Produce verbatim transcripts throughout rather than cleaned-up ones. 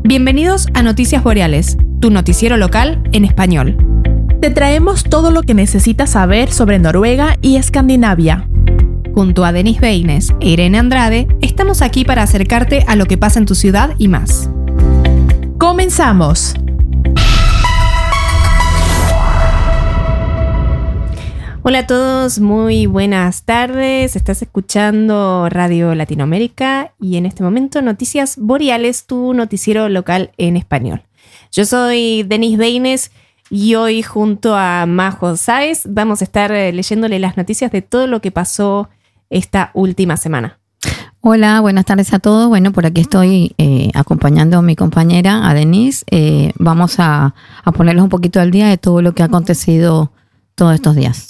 Bienvenidos a Noticias Boreales, tu noticiero local en español. Te traemos todo lo que necesitas saber sobre Noruega y Escandinavia. Junto a Denise Beines e Irene Andrade, estamos aquí para acercarte a lo que pasa en tu ciudad y más. ¡Comenzamos! Hola a todos, muy buenas tardes. Estás escuchando Radio Latinoamérica y en este momento Noticias Boreales, tu noticiero local en español. Yo soy Denise Beines y hoy junto a Majo Sáez vamos a estar leyéndole las noticias de todo lo que pasó esta última semana. Hola, buenas tardes a todos. Bueno, por aquí estoy eh, acompañando a mi compañera, a Denise. Eh, vamos a, a ponerles un poquito al día de todo lo que ha acontecido todos estos días.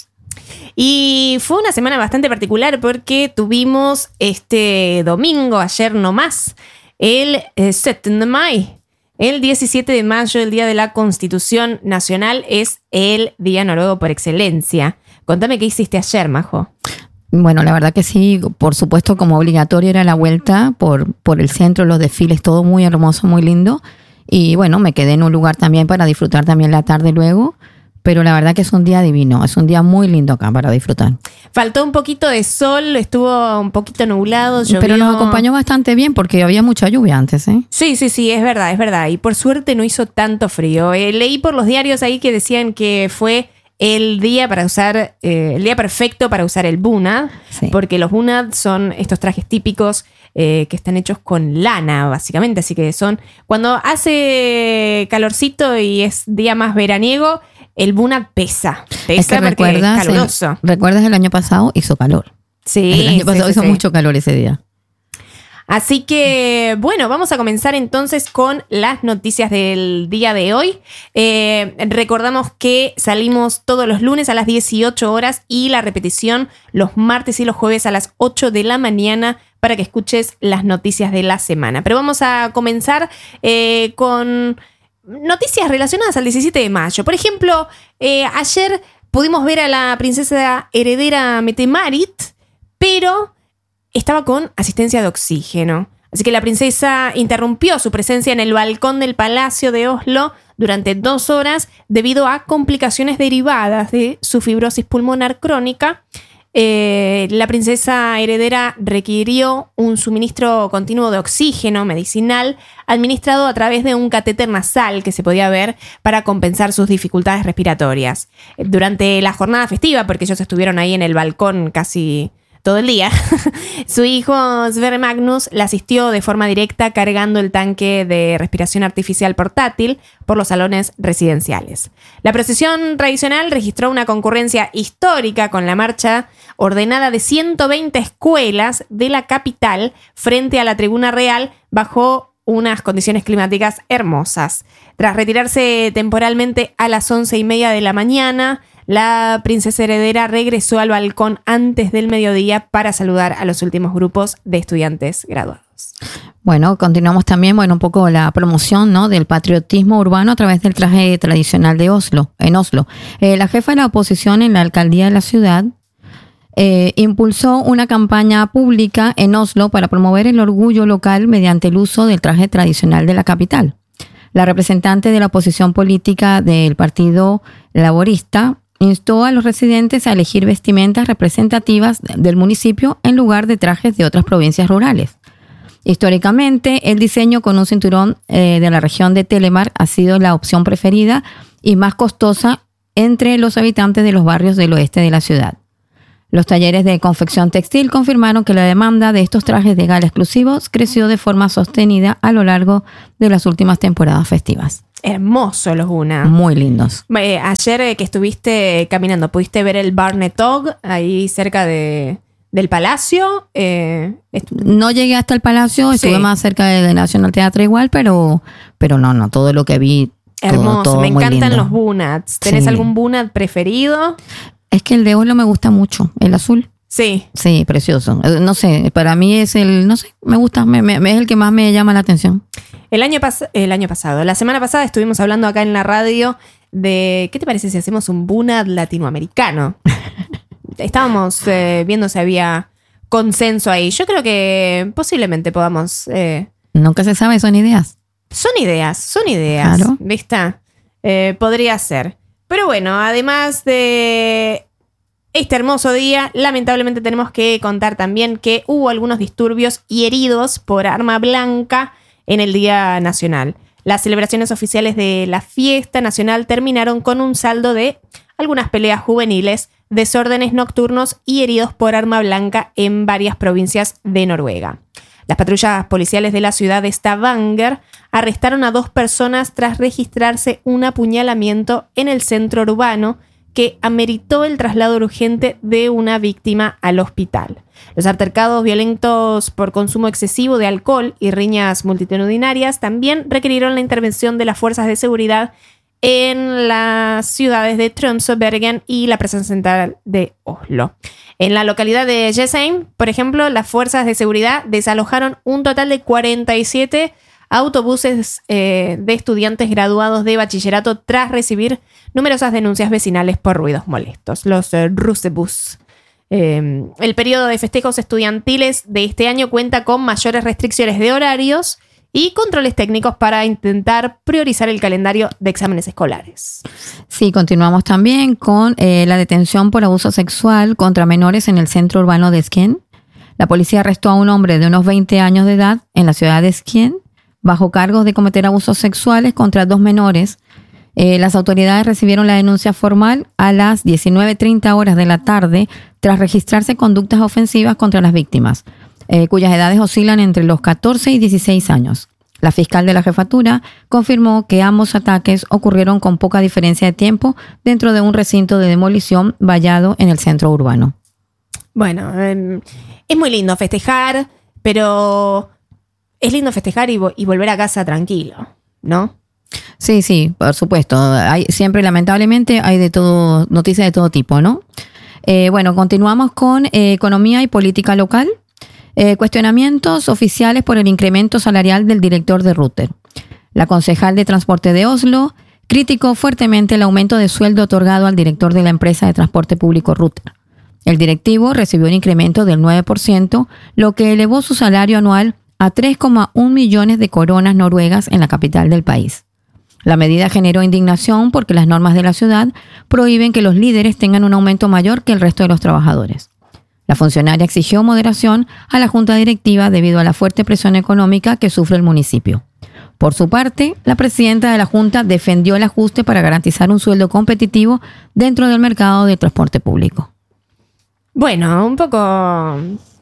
Y fue una semana bastante particular porque tuvimos este domingo, ayer nomás, el eh, siete de mayo. El diecisiete de mayo, el Día de la Constitución Nacional, es el día noruego por excelencia. Contame qué hiciste ayer, Majo. Bueno, la verdad que sí, por supuesto, como obligatorio era la vuelta por, por el centro, los desfiles, todo muy hermoso, muy lindo. Y bueno, me quedé en un lugar también para disfrutar también la tarde luego. Pero la verdad que es un día divino, es un día muy lindo acá para disfrutar. Faltó un poquito de sol, estuvo un poquito nublado, llovió. Pero nos acompañó bastante bien porque había mucha lluvia antes, ¿eh? Sí, sí, sí, es verdad, es verdad. Y por suerte no hizo tanto frío. Eh, leí por los diarios ahí que decían que fue el día para usar, eh, el día perfecto para usar el bunad, sí. Porque los bunad son estos trajes típicos eh, que están hechos con lana, básicamente. Así que son, cuando hace calorcito y es día más veraniego, el bunad pesa. Pesa es que porque recuerdas, es caluroso. El, ¿Recuerdas el año pasado? Hizo calor. Sí. El año pasado sí, hizo sí. mucho calor ese día. Así que, bueno, vamos a comenzar entonces con las noticias del día de hoy. Eh, recordamos que salimos todos los lunes a las dieciocho horas y la repetición los martes y los jueves a las ocho de la mañana para que escuches las noticias de la semana. Pero vamos a comenzar eh, con noticias relacionadas al diecisiete de mayo. Por ejemplo, eh, ayer pudimos ver a la princesa heredera Mette-Marit, pero estaba con asistencia de oxígeno. Así que la princesa interrumpió su presencia en el balcón del Palacio de Oslo durante dos horas debido a complicaciones derivadas de su fibrosis pulmonar crónica. Eh, la princesa heredera requirió un suministro continuo de oxígeno medicinal administrado a través de un catéter nasal que se podía ver para compensar sus dificultades respiratorias. Durante la jornada festiva, porque ellos estuvieron ahí en el balcón casi todo el día, su hijo Sverre Magnus la asistió de forma directa cargando el tanque de respiración artificial portátil por los salones residenciales. La procesión tradicional registró una concurrencia histórica con la marcha ordenada de ciento veinte escuelas de la capital frente a la tribuna real bajo unas condiciones climáticas hermosas. Tras retirarse temporalmente a las once y media de la mañana, la princesa heredera regresó al balcón antes del mediodía para saludar a los últimos grupos de estudiantes graduados. Bueno, continuamos también, bueno, un poco la promoción, ¿no?, del patriotismo urbano a través del traje tradicional de Oslo, en Oslo. Eh, la jefa de la oposición en la alcaldía de la ciudad eh, impulsó una campaña pública en Oslo para promover el orgullo local mediante el uso del traje tradicional de la capital. La representante de la oposición política del Partido Laborista instó a los residentes a elegir vestimentas representativas del municipio en lugar de trajes de otras provincias rurales. Históricamente, el diseño con un cinturón eh, de la región de Telemark ha sido la opción preferida y más costosa entre los habitantes de los barrios del oeste de la ciudad. Los talleres de confección textil confirmaron que la demanda de estos trajes de gala exclusivos creció de forma sostenida a lo largo de las últimas temporadas festivas. Hermosos los bunad. Muy lindos. Eh, ayer eh, que estuviste caminando, ¿pudiste ver el Barnetog ahí cerca de, del Palacio? Eh, estu- no llegué hasta el Palacio, estuve sí. más cerca del National Theatre igual, pero, pero no, no, todo lo que vi. Hermoso, todo, todo me muy encantan lindo. los bunads. ¿Tenés Sí. algún bunad preferido? Es que el de Oslo me gusta mucho, el azul. Sí. Sí, precioso. No sé, para mí es el, no sé, me gusta, me, me, es el que más me llama la atención. El año, pas- el año pasado, la semana pasada estuvimos hablando acá en la radio de, ¿qué te parece si hacemos un bunad latinoamericano? Estábamos eh, viendo si había consenso ahí. Yo creo que posiblemente podamos... Eh, Nunca se sabe, son ideas. Son ideas, son ideas. Claro. ¿Viste? Eh, podría ser. Pero bueno, además de este hermoso día, lamentablemente tenemos que contar también que hubo algunos disturbios y heridos por arma blanca en el Día Nacional. Las celebraciones oficiales de la fiesta nacional terminaron con un saldo de algunas peleas juveniles, desórdenes nocturnos y heridos por arma blanca en varias provincias de Noruega. Las patrullas policiales de la ciudad de Stavanger arrestaron a dos personas tras registrarse un apuñalamiento en el centro urbano que ameritó el traslado urgente de una víctima al hospital. Los altercados violentos por consumo excesivo de alcohol y riñas multitudinarias también requirieron la intervención de las fuerzas de seguridad en las ciudades de Tromsø, Bergen y la presencia central de Oslo. En la localidad de Jessheim, por ejemplo, las fuerzas de seguridad desalojaron un total de cuarenta y siete autobuses eh, de estudiantes graduados de bachillerato tras recibir numerosas denuncias vecinales por ruidos molestos, los eh, Russebus. Eh, el periodo de festejos estudiantiles de este año cuenta con mayores restricciones de horarios y controles técnicos para intentar priorizar el calendario de exámenes escolares. Sí, continuamos también con eh, la detención por abuso sexual contra menores en el centro urbano de Skien. La policía arrestó a un hombre de unos veinte años de edad en la ciudad de Skien bajo cargos de cometer abusos sexuales contra dos menores. Eh, las autoridades recibieron la denuncia formal a las diecinueve treinta horas de la tarde tras registrarse conductas ofensivas contra las víctimas, eh, cuyas edades oscilan entre los catorce y dieciséis años. La fiscal de la jefatura confirmó que ambos ataques ocurrieron con poca diferencia de tiempo dentro de un recinto de demolición vallado en el centro urbano. Bueno, eh, es muy lindo festejar, pero es lindo festejar y, vo- y volver a casa tranquilo, ¿no? Sí, sí, por supuesto. Hay, siempre, lamentablemente, hay de todo, noticias de todo tipo, ¿no? Eh, bueno, continuamos con eh, economía y política local. Eh, cuestionamientos oficiales por el incremento salarial del director de Ruter. La concejal de transporte de Oslo criticó fuertemente el aumento de sueldo otorgado al director de la empresa de transporte público Ruter. El directivo recibió un incremento del nueve por ciento, lo que elevó su salario anual a tres coma uno millones de coronas noruegas en la capital del país. La medida generó indignación porque las normas de la ciudad prohíben que los líderes tengan un aumento mayor que el resto de los trabajadores. La funcionaria exigió moderación a la junta directiva debido a la fuerte presión económica que sufre el municipio. Por su parte, la presidenta de la junta defendió el ajuste para garantizar un sueldo competitivo dentro del mercado de transporte público. Bueno, un poco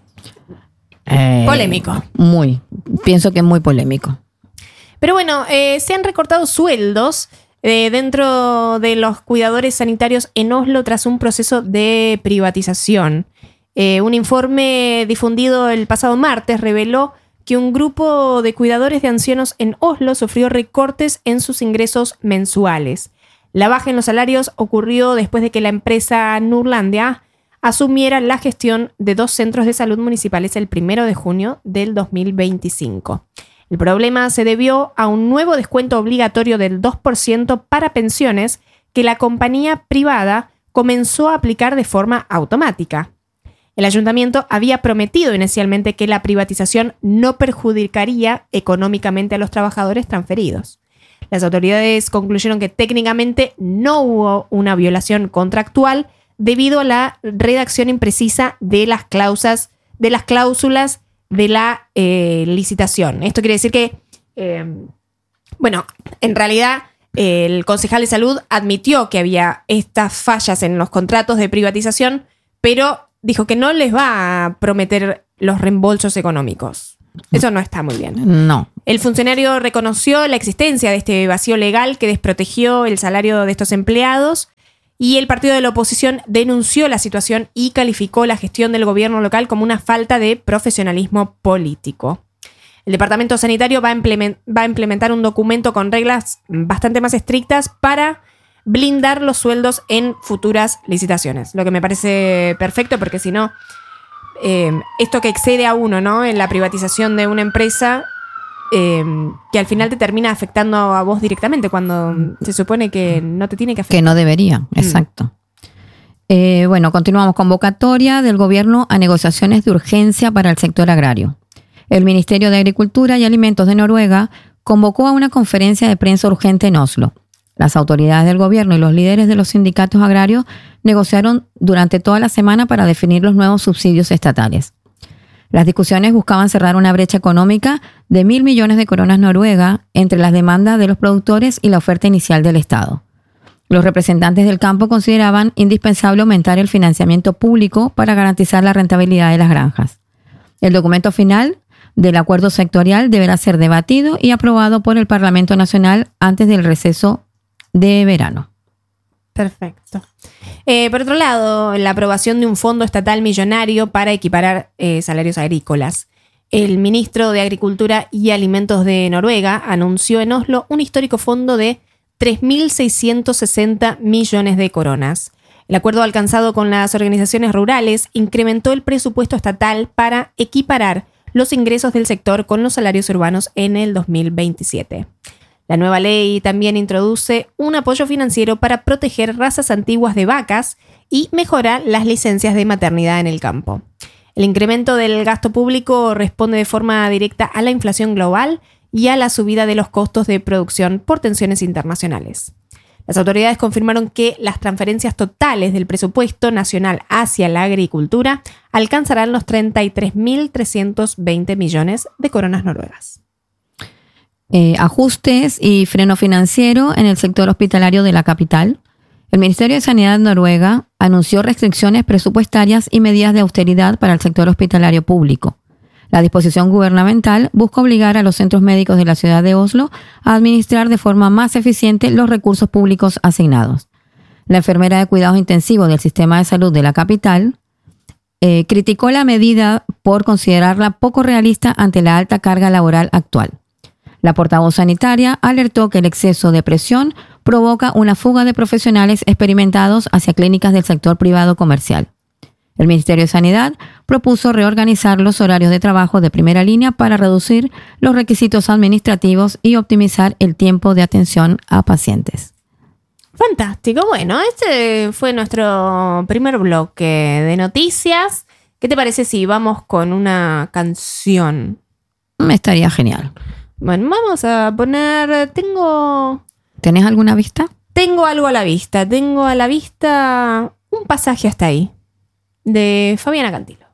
Eh, polémico. Muy, pienso que es muy polémico. Pero bueno, eh, se han recortado sueldos eh, dentro de los cuidadores sanitarios en Oslo tras un proceso de privatización. Eh, un informe difundido el pasado martes reveló que un grupo de cuidadores de ancianos en Oslo sufrió recortes en sus ingresos mensuales. La baja en los salarios ocurrió después de que la empresa Nordlandia asumiera la gestión de dos centros de salud municipales el primero de junio del dos mil veinticinco. El problema se debió a un nuevo descuento obligatorio del dos por ciento para pensiones que la compañía privada comenzó a aplicar de forma automática. El ayuntamiento había prometido inicialmente que la privatización no perjudicaría económicamente a los trabajadores transferidos. Las autoridades concluyeron que técnicamente no hubo una violación contractual debido a la redacción imprecisa de las cláusulas de, las cláusulas de la eh, licitación. Esto quiere decir que, eh, bueno, en realidad eh, el concejal de salud admitió que había estas fallas en los contratos de privatización, pero dijo que no les va a prometer los reembolsos económicos. Eso no está muy bien. No. El funcionario reconoció la existencia de este vacío legal que desprotegió el salario de estos empleados y el partido de la oposición denunció la situación y calificó la gestión del gobierno local como una falta de profesionalismo político. El Departamento Sanitario va a, implement- va a implementar un documento con reglas bastante más estrictas para blindar los sueldos en futuras licitaciones, lo que me parece perfecto porque si no, eh, esto que excede a uno, ¿no? En la privatización de una empresa, eh, que al final te termina afectando a vos directamente cuando se supone que no te tiene que afectar. Que no debería, exacto. Eh, bueno, continuamos. Convocatoria del gobierno a negociaciones de urgencia para el sector agrario. El Ministerio de Agricultura y Alimentos de Noruega convocó a una conferencia de prensa urgente en Oslo. Las autoridades del gobierno y los líderes de los sindicatos agrarios negociaron durante toda la semana para definir los nuevos subsidios estatales. Las discusiones buscaban cerrar una brecha económica de mil millones de coronas noruegas entre las demandas de los productores y la oferta inicial del Estado. Los representantes del campo consideraban indispensable aumentar el financiamiento público para garantizar la rentabilidad de las granjas. El documento final del acuerdo sectorial deberá ser debatido y aprobado por el Parlamento Nacional antes del receso de verano. Perfecto. Eh, por otro lado, la aprobación de un fondo estatal millonario para equiparar eh, salarios agrícolas. El ministro de Agricultura y Alimentos de Noruega anunció en Oslo un histórico fondo de tres mil seiscientos sesenta millones de coronas. El acuerdo alcanzado con las organizaciones rurales incrementó el presupuesto estatal para equiparar los ingresos del sector con los salarios urbanos en el dos mil veintisiete. La nueva ley también introduce un apoyo financiero para proteger razas antiguas de vacas y mejorar las licencias de maternidad en el campo. El incremento del gasto público responde de forma directa a la inflación global y a la subida de los costos de producción por tensiones internacionales. Las autoridades confirmaron que las transferencias totales del presupuesto nacional hacia la agricultura alcanzarán los treinta y tres mil trescientos veinte millones de coronas noruegas. Eh, ajustes y freno financiero en el sector hospitalario de la capital. El Ministerio de Sanidad de Noruega anunció restricciones presupuestarias y medidas de austeridad para el sector hospitalario público. La disposición gubernamental busca obligar a los centros médicos de la ciudad de Oslo a administrar de forma más eficiente los recursos públicos asignados. La enfermera de cuidados intensivos del sistema de salud de la capital eh, criticó la medida por considerarla poco realista ante la alta carga laboral actual. La portavoz sanitaria alertó que el exceso de presión provoca una fuga de profesionales experimentados hacia clínicas del sector privado comercial. El Ministerio de Sanidad propuso reorganizar los horarios de trabajo de primera línea para reducir los requisitos administrativos y optimizar el tiempo de atención a pacientes. Fantástico. Bueno, este fue nuestro primer bloque de noticias. ¿Qué te parece si vamos con una canción? Me estaría genial. Bueno, vamos a poner... Tengo... ¿Tenés alguna vista? Tengo algo a la vista. Tengo a la vista un pasaje hasta ahí, de Fabiana Cantilo.